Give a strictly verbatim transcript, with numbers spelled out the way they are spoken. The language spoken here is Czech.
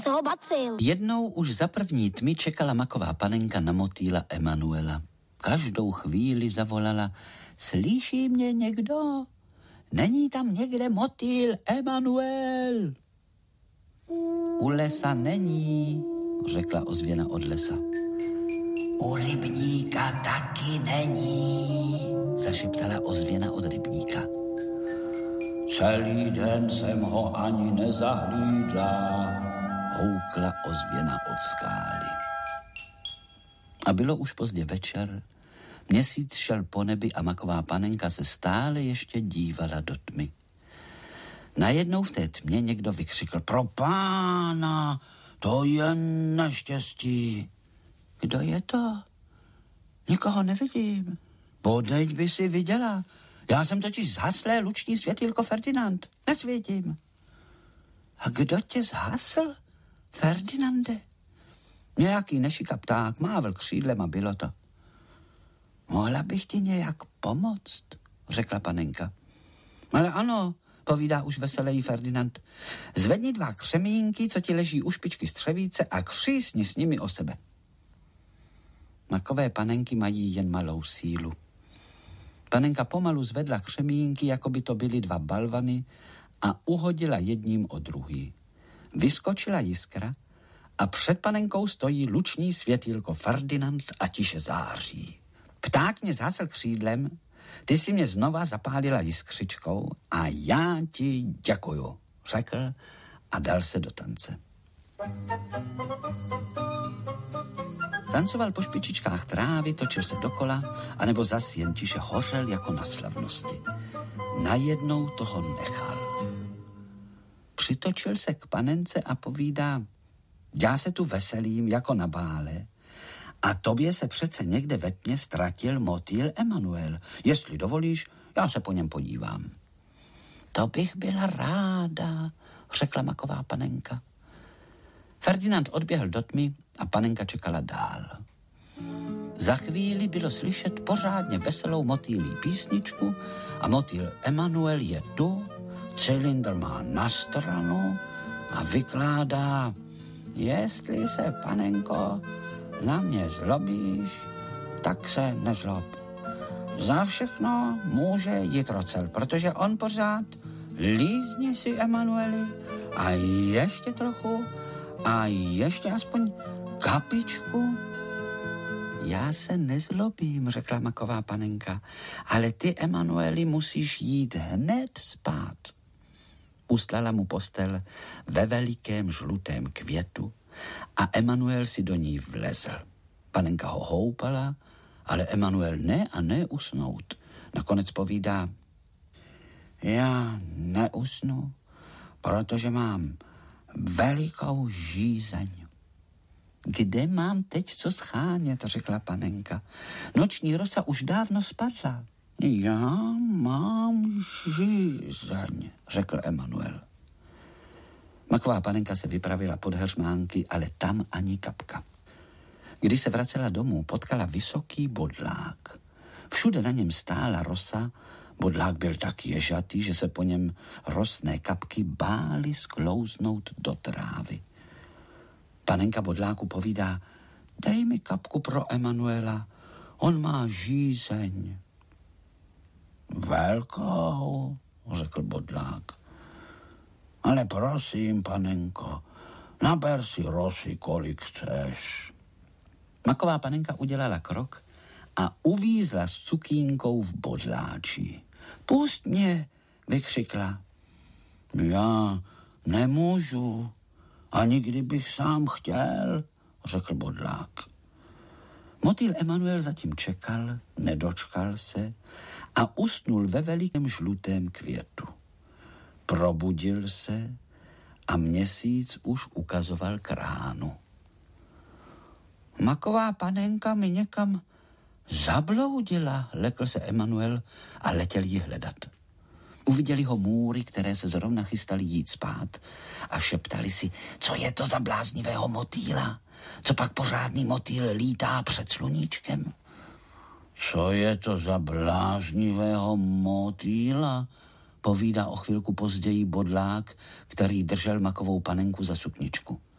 ten, co ho bacil. Jednou už za první tmy čekala maková panenka na motýla Emanuela. Každou chvíli zavolala: slyší mě někdo? Není tam někde motýl Emanuel? U lesa není, řekla ozvěna od lesa. U rybníka taky není, zašeptala ozvěna od rybníka. Celý den jsem ho ani nezahlídla, houkla ozvěna od skály. A bylo už pozdě večer, měsíc šel po nebi a maková panenka se stále ještě dívala do tmy. Najednou v té tmě někdo vykřikl: pro pána, to je neštěstí. Kdo je to? Nikoho nevidím. Podeď by si viděla. Já jsem totiž zhaslé luční světýlko Ferdinand. Nesvítím. A kdo tě zhasl, Ferdinande? Nějaký nešika pták mával křídlem a bylo to. Mohla bych ti nějak pomoct, řekla panenka. Ale ano, povídá už veselejí Ferdinand. Zvedni dva křemínky, co ti leží u špičky střevíce, a křísni s nimi o sebe. Makové panenky mají jen malou sílu. Panenka pomalu zvedla křemínky, jako by to byly dva balvany, a uhodila jedním o druhý. Vyskočila jiskra a před panenkou stojí luční světýlko Ferdinand a tiše září. Pták mě zhasl křídlem, ty si mě znova zapálila jiskřičkou a já ti děkuju, řekl a dal se do tance. Tancoval po špičičkách trávy, točil se dokola, anebo zas jen tiše hořel jako na slavnosti. Najednou toho nechal. Přitočil se k panence a povídá: já se tu veselím jako na bále a tobě se přece někde ve tmě ztratil motýl Emanuel. Jestli dovolíš, já se po něm podívám. To bych byla ráda, řekla maková panenka. Ferdinand odběhl do tmy a panenka čekala dál. Za chvíli bylo slyšet pořádně veselou motýlí písničku a motýl Emanuel je tu, cylindr má na stranu a vykládá: jestli se, panenko, na mě zlobíš, tak se nezlob. Za všechno může Jitrocel, protože on pořád lízni si, Emanueli, a ještě trochu, a ještě aspoň kapičku. Já se nezlobím, řekla maková panenka, ale ty, Emanueli, musíš jít hned spát. Ustlala mu postel ve velikém žlutém květu a Emanuel si do ní vlezl. Panenka ho houpala, ale Emanuel ne a ne usnout. Nakonec povídá: já neusnu, protože mám velikou žízeň. Kde mám teď co schánět, řekla panenka. Noční rosa už dávno spadla. Já mám žízeň, řekl Emanuel. Maková panenka se vypravila pod heřmánky, ale tam ani kapka. Když se vracela domů, potkala vysoký bodlák. Všude na něm stála rosa, bodlák byl tak ježatý, že se po něm rosné kapky bály sklouznout do trávy. Panenka bodláku povídá: dej mi kapku pro Emanuela, on má žízeň. Velkou, řekl bodlák. Ale prosím, panenko, naber si rosy, kolik chceš. Maková panenka udělala krok a uvízla s cukínkou v bodláči. Pust mě, vykřikla. Já nemůžu, ani kdybych sám chtěl, řekl bodlák. Motýl Emanuel zatím čekal, nedočkal se a usnul ve velikém žlutém květu. Probudil se a měsíc už ukazoval k ránu. Maková panenka mi někam zabloudila, lekl se Emanuel a letěl ji hledat. Uviděli ho můry, které se zrovna chystali jít spát a šeptali si: co je to za bláznivého motýla? Co pak pořádný motýl lítá před sluníčkem? Co je to za bláznivého motýla? Povídá o chvilku později bodlák, který držel makovou panenku za sukničku.